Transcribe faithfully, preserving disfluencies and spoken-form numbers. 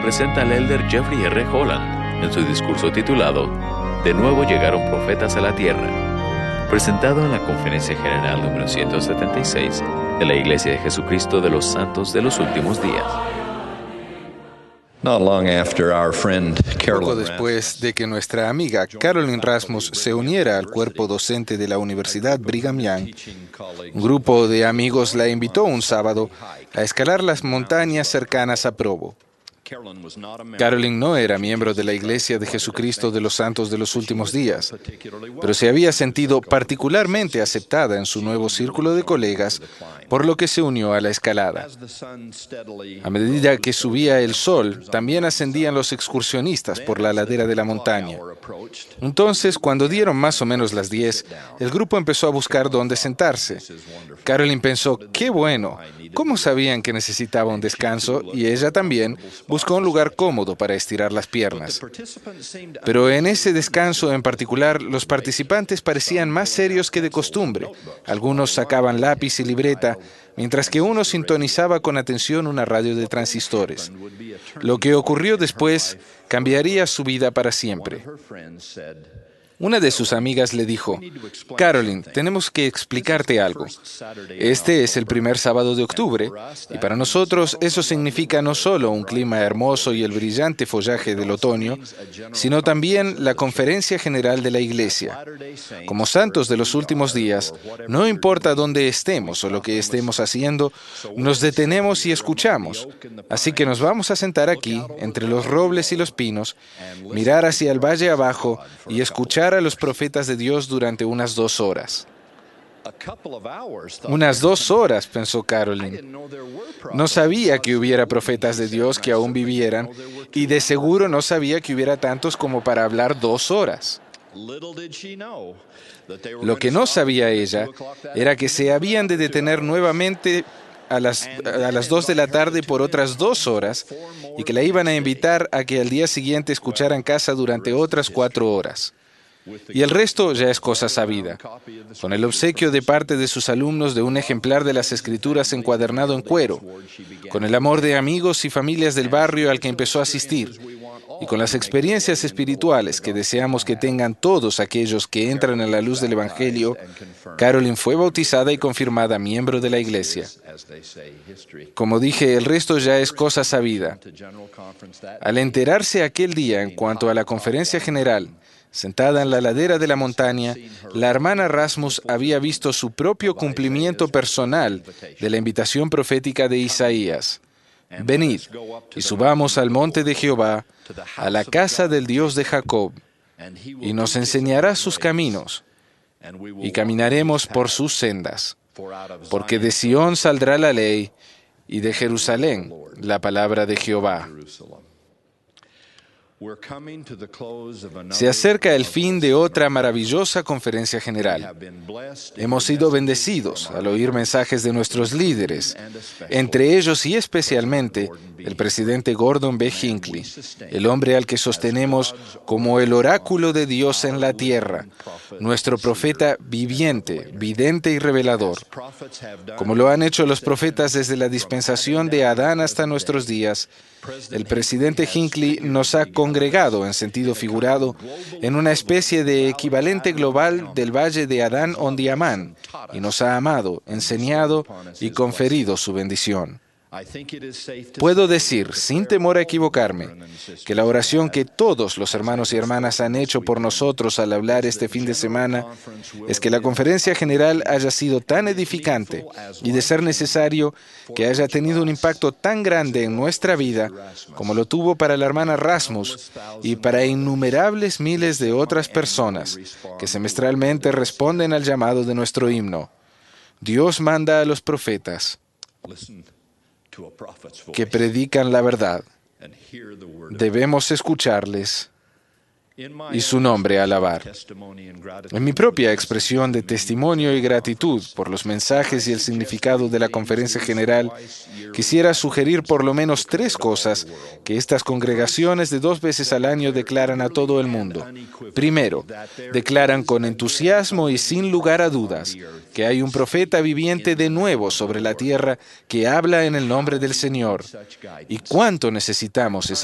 presenta al elder Jeffrey R. Holland en su discurso titulado De nuevo llegaron profetas a la tierra, presentado en la Conferencia General número ciento setenta y seis de la Iglesia de Jesucristo de los Santos de los Últimos Días. Poco después de que nuestra amiga Carolyn Rasmus se uniera al cuerpo docente de la Universidad Brigham Young, un grupo de amigos la invitó un sábado a escalar las montañas cercanas a Provo. Carolyn no era miembro de la Iglesia de Jesucristo de los Santos de los Últimos Días, pero se había sentido particularmente aceptada en su nuevo círculo de colegas, por lo que se unió a la escalada. A medida que subía el sol, también ascendían los excursionistas por la ladera de la montaña. Entonces, cuando dieron más o menos las diez, el grupo empezó a buscar dónde sentarse. Carolyn pensó, ¡qué bueno! ¿Cómo sabían que necesitaba un descanso? Y ella también buscó un lugar cómodo para estirar las piernas. Pero en ese descanso en particular, los participantes parecían más serios que de costumbre. Algunos sacaban lápiz y libreta, mientras que uno sintonizaba con atención una radio de transistores. Lo que ocurrió después cambiaría su vida para siempre. Una de sus amigas le dijo, Carolyn, tenemos que explicarte algo. Este es el primer sábado de octubre, y para nosotros eso significa no solo un clima hermoso y el brillante follaje del otoño, sino también la conferencia general de la Iglesia. Como santos de los últimos días, no importa dónde estemos o lo que estemos haciendo, nos detenemos y escuchamos. Así que nos vamos a sentar aquí, entre los robles y los pinos, mirar hacia el valle abajo y escuchar a los profetas de Dios durante unas dos horas. Unas dos horas, pensó Carolyn. No sabía que hubiera profetas de Dios que aún vivieran, y de seguro no sabía que hubiera tantos como para hablar dos horas. Lo que no sabía ella era que se habían de detener nuevamente a las, a las dos de la tarde por otras dos horas y que la iban a invitar a que al día siguiente escuchara en casa durante otras cuatro horas. Y el resto ya es cosa sabida. Con el obsequio de parte de sus alumnos de un ejemplar de las Escrituras encuadernado en cuero, con el amor de amigos y familias del barrio al que empezó a asistir, y con las experiencias espirituales que deseamos que tengan todos aquellos que entran a la luz del Evangelio, Carolyn fue bautizada y confirmada miembro de la Iglesia. Como dije, el resto ya es cosa sabida. Al enterarse aquel día en cuanto a la conferencia general, sentada en la ladera de la montaña, la hermana Rasmus había visto su propio cumplimiento personal de la invitación profética de Isaías. Venid y subamos al monte de Jehová, a la casa del Dios de Jacob, y nos enseñará sus caminos, y caminaremos por sus sendas. Porque de Sión saldrá la ley, y de Jerusalén la palabra de Jehová. Se acerca el fin de otra maravillosa conferencia general. Hemos sido bendecidos al oír mensajes de nuestros líderes, entre ellos y especialmente el presidente Gordon B. Hinckley, el hombre al que sostenemos como el oráculo de Dios en la tierra, nuestro profeta viviente, vidente y revelador. Como lo han hecho los profetas desde la dispensación de Adán hasta nuestros días, el presidente Hinckley nos ha congregado en sentido figurado en una especie de equivalente global del valle de Adán Ondiamán y nos ha amado, enseñado y conferido su bendición. Puedo decir, sin temor a equivocarme, que la oración que todos los hermanos y hermanas han hecho por nosotros al hablar este fin de semana es que la conferencia general haya sido tan edificante y, de ser necesario, que haya tenido un impacto tan grande en nuestra vida como lo tuvo para la hermana Rasmus y para innumerables miles de otras personas que semestralmente responden al llamado de nuestro himno. Dios manda a los profetas que predican la verdad. Debemos escucharles y su nombre alabar. En mi propia expresión de testimonio y gratitud por los mensajes y el significado de la conferencia general, quisiera sugerir por lo menos tres cosas que estas congregaciones de dos veces al año declaran a todo el mundo. Primero, declaran con entusiasmo y sin lugar a dudas que hay un profeta viviente de nuevo sobre la tierra que habla en el nombre del Señor. ¿Y cuánto necesitamos esa